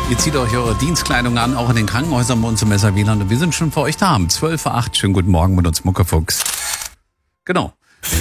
Ihr zieht euch eure Dienstkleidung an, auch in den Krankenhäusern bei uns im SAW-Land. Und wir sind schon für euch da. Um 12:08 Schönen guten Morgen mit uns, Muckefuchs. Genau.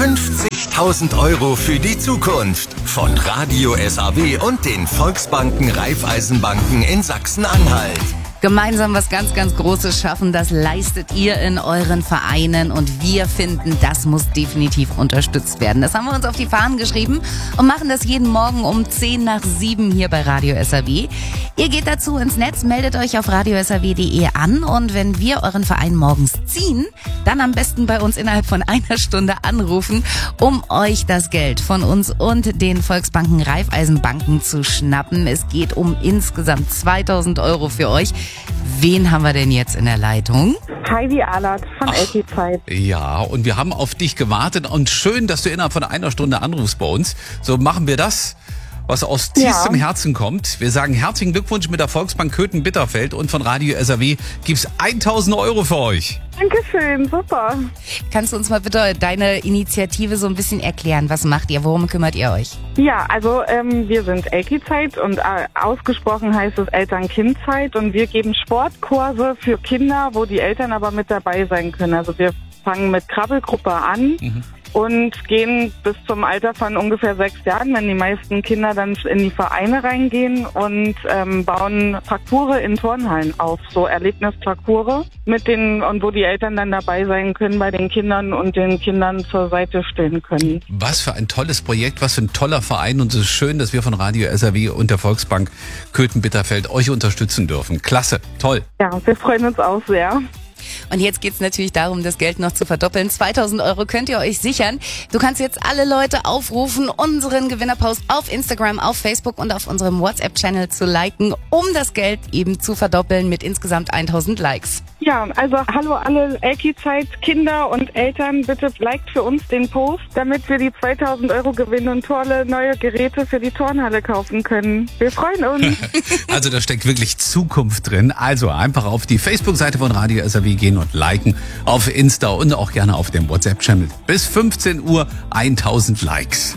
50.000 € für die Zukunft von Radio SAW und den Volksbanken Raiffeisenbanken in Sachsen-Anhalt. Gemeinsam was ganz, ganz Großes schaffen, das leistet ihr in euren Vereinen und wir finden, das muss definitiv unterstützt werden. Das haben wir uns auf die Fahnen geschrieben und machen das jeden Morgen um 6:50 hier bei Radio SAW. Ihr geht dazu ins Netz, meldet euch auf radiosaw.de an und wenn wir euren Verein morgens ziehen, dann am besten bei uns innerhalb von einer Stunde anrufen, um euch das Geld von uns und den Volksbanken Raiffeisenbanken zu schnappen. Es geht um insgesamt 2.000 € für euch. Wen haben wir denn jetzt in der Leitung? Heidi Ahlert von LT-Zeit. Ja, und wir haben auf dich gewartet und schön, dass du innerhalb von einer Stunde anrufst bei uns. So machen wir das, was aus tiefstem Herzen kommt. Wir sagen herzlichen Glückwunsch mit der Volksbank Köthen-Bitterfeld und von Radio SAW gibt's 1.000 € für euch. Dankeschön, super. Kannst du uns mal bitte deine Initiative so ein bisschen erklären? Was macht ihr? Worum kümmert ihr euch? Ja, also wir sind LT-Zeit und ausgesprochen heißt es Eltern-Kind-Zeit und wir geben Sportkurse für Kinder, wo die Eltern aber mit dabei sein können. Also wir fangen mit Krabbelgruppe an. Und gehen bis zum Alter von ungefähr 6 Jahren, wenn die meisten Kinder dann in die Vereine reingehen und bauen Parcours in Turnhallen auf, so Erlebnisparcours und wo die Eltern dann dabei sein können bei den Kindern und den Kindern zur Seite stehen können. Was für ein tolles Projekt, was für ein toller Verein und es ist schön, dass wir von Radio SAW und der Volksbank Köthen-Bitterfeld euch unterstützen dürfen. Klasse, toll. Ja, wir freuen uns auch sehr. Und jetzt geht's natürlich darum, das Geld noch zu verdoppeln. 2.000 € könnt ihr euch sichern. Du kannst jetzt alle Leute aufrufen, unseren Gewinnerpost auf Instagram, auf Facebook und auf unserem WhatsApp-Channel zu liken, um das Geld eben zu verdoppeln mit insgesamt 1.000 Likes. Ja, also hallo alle LT-Zeit, Kinder und Eltern, bitte liked für uns den Post, damit wir die 2.000 € gewinnen und tolle neue Geräte für die Turnhalle kaufen können. Wir freuen uns. Also da steckt wirklich Zukunft drin. Also einfach auf die Facebook-Seite von Radio SAW gehen und liken, auf Insta und auch gerne auf dem WhatsApp-Channel. Bis 15 Uhr 1.000 Likes.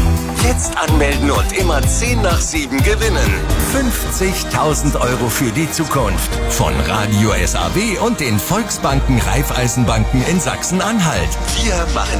Jetzt anmelden und immer 6:10 gewinnen. 50.000 € für die Zukunft von Radio SAW und den Volksbanken Raiffeisenbanken in Sachsen-Anhalt. Wir machen